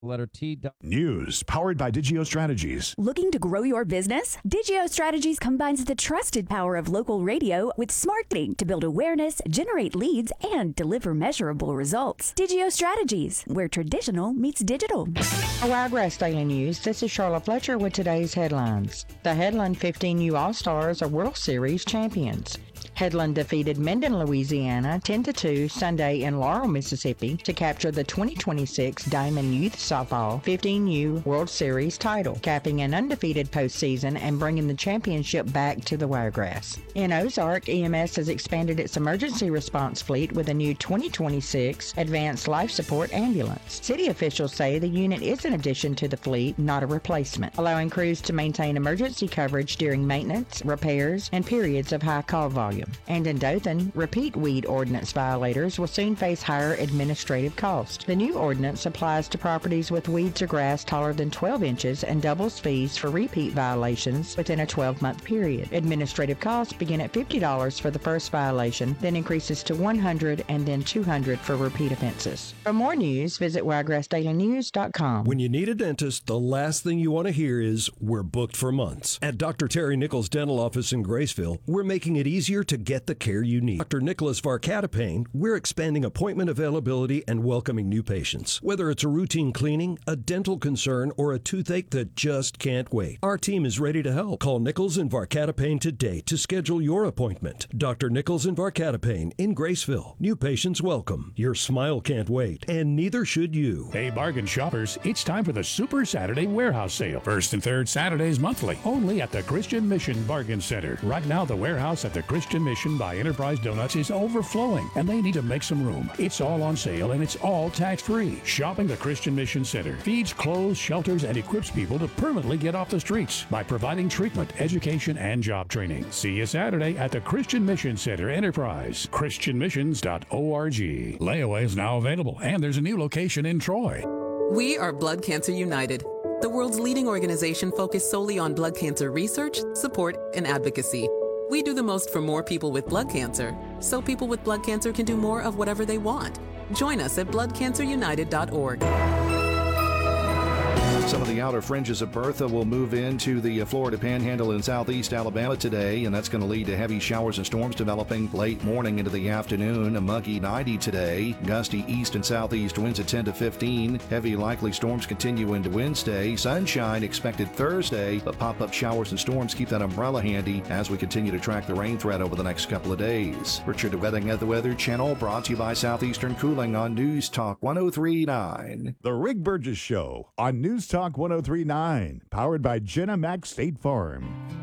Letter T. News powered by Digio Strategies. Looking to grow your business? Digio Strategies combines the trusted power of local radio with smarting to build awareness, generate leads, and deliver measurable results. Digio Strategies, where traditional meets digital. Wiregrass Daily News, this is Charlotte Fletcher with today's headlines. The Headland 15U All-Stars are World Series champions. Headland defeated Minden, Louisiana 10-2 Sunday in Laurel, Mississippi to capture the 2026 Diamond Youth Softball 15U World Series title, capping an undefeated postseason and bringing the championship back to the Wiregrass. In Ozark, EMS has expanded its emergency response fleet with a new 2026 Advanced Life Support Ambulance. City officials say the unit is an addition to the fleet, not a replacement, allowing crews to maintain emergency coverage during maintenance, repairs, and periods of high call volume. And in Dothan, repeat weed ordinance violators will soon face higher administrative costs. The new ordinance applies to properties with weeds or grass taller than 12 inches and doubles fees for repeat violations within a 12-month period. Administrative costs begin at $50 for the first violation, then increases to $100 and then $200 for repeat offenses. For more news, visit wiregrassdailynews.com. When you need a dentist, the last thing you want to hear is, "We're booked for months." At Dr. Terry Nichols' dental office in Graceville, we're making it easier to get the care you need. Dr. Nicholas Varcatapane, we're expanding appointment availability and welcoming new patients. Whether it's a routine cleaning, a dental concern, or a toothache that just can't wait, our team is ready to help. Call Nichols and Varcatapane today to schedule your appointment. Dr. Nichols and Varcatapane in Graceville. New patients welcome. Your smile can't wait, and neither should you. Hey, bargain shoppers, it's time for the Super Saturday Warehouse Sale. First and third Saturdays monthly, only at the Christian Mission Bargain Center. Right now, the warehouse at the Christian Mission by Enterprise Donuts is overflowing, and they need to make some room. It's all on sale, and it's all tax-free. Shopping the Christian Mission Center feeds, clothes, shelters, and equips people to permanently get off the streets by providing treatment, education, and job training. See you Saturday at the Christian Mission Center Enterprise, christianmissions.org. Layaway is now available, and there's a new location in Troy. We are Blood Cancer United, the world's leading organization focused solely on blood cancer research, support, and advocacy. We do the most for more people with blood cancer, so people with blood cancer can do more of whatever they want. Join us at bloodcancerunited.org. Some of the outer fringes of Bertha will move into the Florida Panhandle in southeast Alabama today, and that's going to lead to heavy showers and storms developing late morning into the afternoon. A muggy 90 today. Gusty east and southeast winds at 10 to 15. Heavy likely storms continue into Wednesday. Sunshine expected Thursday, but pop-up showers and storms keep that umbrella handy as we continue to track the rain threat over the next couple of days. Richard Wedding at the Weather Channel, brought to you by Southeastern Cooling on News Talk 103.9. The Rick Burgess Show on News Talk 103.9, powered by Jenna Mac State Farm.